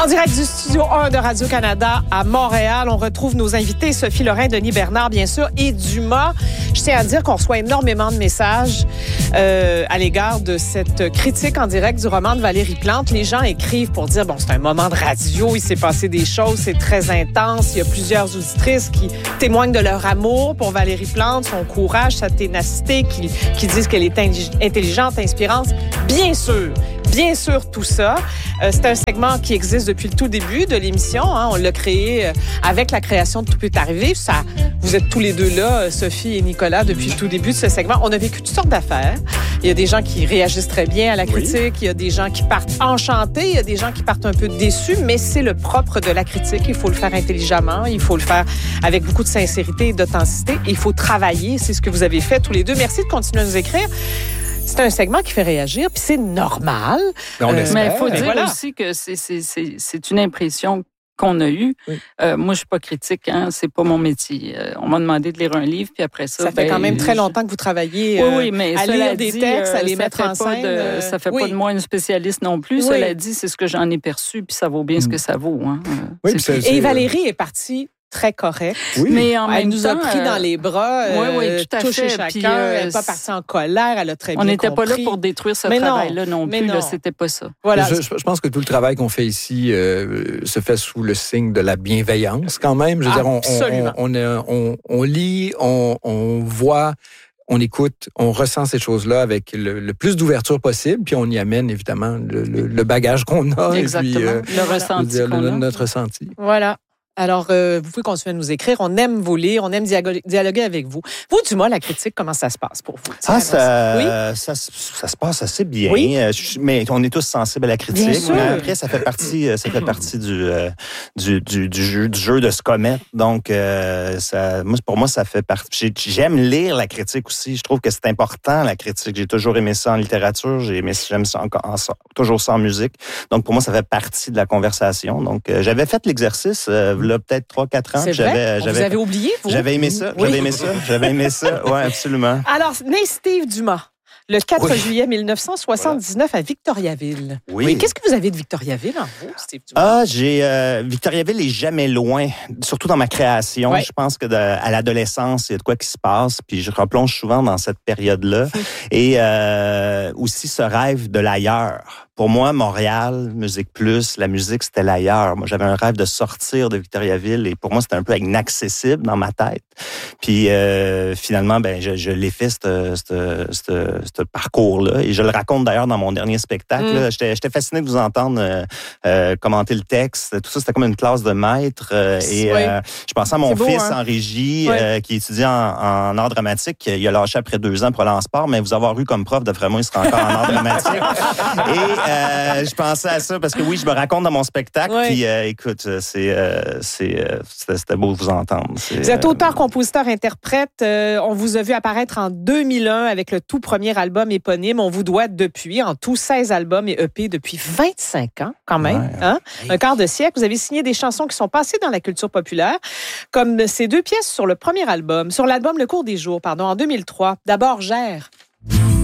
En direct du Studio 1 de Radio-Canada à Montréal, on retrouve nos invités Sophie Lorrain, Denis Bernard, bien sûr, et Dumas. Je tiens à dire qu'on reçoit énormément de messages à l'égard de cette critique en direct du roman de Valérie Plante. Les gens écrivent pour dire, bon, c'est un moment de radio, il s'est passé des choses, c'est très intense. Il y a plusieurs auditrices qui témoignent de leur amour pour Valérie Plante, son courage, sa ténacité, qui disent qu'elle est intelligente, inspirante. Bien sûr, tout ça. C'est un segment qui existe depuis le tout début de l'émission. Hein. On l'a créé avec la création de Tout peut arriver. Ça, vous êtes tous les deux là, Sophie et Nicolas, depuis le tout début de ce segment. On a vécu toutes sortes d'affaires. Il y a des gens qui réagissent très bien à la critique. Il y a des gens qui partent enchantés. Il y a des gens qui partent un peu déçus. Mais c'est le propre de la critique. Il faut le faire intelligemment. Il faut le faire avec beaucoup de sincérité et d'authenticité. Il faut travailler. C'est ce que vous avez fait tous les deux. Merci de continuer à nous écrire. C'est un segment qui fait réagir, puis c'est normal. Mais il faut dire aussi que c'est une impression qu'on a eue. Oui. Moi, je suis pas critique, hein, c'est pas mon métier. On m'a demandé de lire un livre, puis après ça... Ça fait quand même très longtemps que vous travaillez mais à lire des textes, à les mettre en scène. Ça fait pas de moi une spécialiste non plus. Oui. Cela dit, c'est ce que j'en ai perçu, puis ça vaut bien ce que ça vaut. Hein. Et Valérie est partie... très correct. Oui. Mais en même elle nous a pris dans les bras, tout à touché fait. chacun. Puis, elle n'est pas partie en colère, elle a très bien compris. On n'était pas là pour détruire ce travail-là non plus. Là, c'était pas ça. Voilà. Je pense que tout le travail qu'on fait ici se fait sous le signe de la bienveillance quand même. Je veux dire, on lit, on voit... On écoute, on ressent ces choses-là avec le plus d'ouverture possible, puis on y amène évidemment le bagage qu'on a. Exactement. Et puis, le ressenti qu'on a. Notre ressenti. Voilà. Alors, vous pouvez continuer à nous écrire. On aime vous lire, on aime dialoguer avec vous. Vous, Dumas, la critique, comment ça se passe pour vous? Ça se passe assez bien. Oui? Mais on est tous sensibles à la critique. Bien sûr. Mais après, ça fait partie du jeu de se commettre. Donc, pour moi, ça fait partie. J'aime lire la critique aussi. Je trouve que c'est important, la critique. J'ai toujours aimé ça en littérature. J'aime ça toujours ça en musique. Donc, pour moi, ça fait partie de la conversation. Donc, j'avais fait l'exercice là, peut-être 3-4 ans. C'est vrai? Vous avez oublié, vous? J'avais aimé ça. Oui. J'avais aimé ça. Oui, absolument. Alors, né Steve Dumas, le 4 juillet 1979 à Victoriaville. Oui. Qu'est-ce que vous avez de Victoriaville en vous, Steve Dumas? Victoriaville est jamais loin, surtout dans ma création. Oui. Je pense que à l'adolescence, il y a de quoi qui se passe, puis je replonge souvent dans cette période-là. Et aussi ce rêve de l'ailleurs. Pour moi, Montréal, Musique Plus, la musique, c'était l'ailleurs. Moi, j'avais un rêve de sortir de Victoriaville et pour moi, c'était un peu inaccessible dans ma tête. Puis finalement, je l'ai fait, ce parcours-là. Et je le raconte d'ailleurs dans mon dernier spectacle. J'étais fasciné de vous entendre commenter le texte. Tout ça, c'était comme une classe de maître. Je pensais à mon fils en régie qui étudie en art dramatique. Il a lâché après 2 ans pour aller en sport, mais vous avoir eu comme prof, d'après moi, il sera encore en art dramatique. Et je pensais à ça parce que oui, je me raconte dans mon spectacle. Puis écoute, c'était beau de vous entendre. Vous êtes auteur, compositeur, interprète. On vous a vu apparaître en 2001 avec le tout premier album éponyme. On vous doit depuis, en tout, 16 albums et EP depuis 25 ans, quand même. Ouais. Hein? Un quart de siècle. Vous avez signé des chansons qui sont passées dans la culture populaire, comme ces 2 pièces sur le premier album, sur l'album Le cours des jours, en 2003. D'abord, Gère.